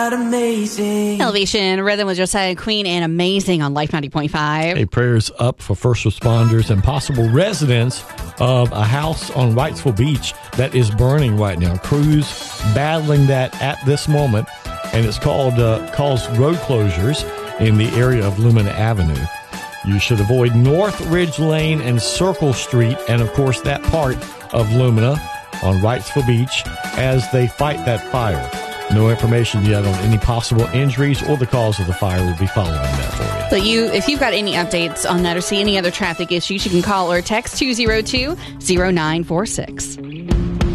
Amazing. Elevation Rhythm with Josiah Queen and Amazing on Life 90.5. Hey, prayers up for first responders and possible residents of a house on Wrightsville Beach that is burning right now. Crews battling that at this moment, and it's caused road closures in the area of Lumina Avenue. You should avoid North Ridge Lane and Circle Street, and of course that part of Lumina on Wrightsville Beach as they fight that fire. No information yet on any possible injuries or the cause of the fire. We'll be following that for you. So if you've got any updates on that or see any other traffic issues, you can call or text 202-0946.